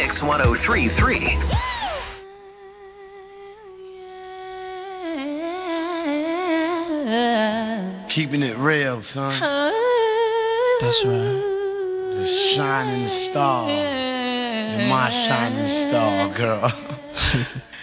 Mix 1033. Keeping it real, son. That's right. The shining star. You're my shining star, girl.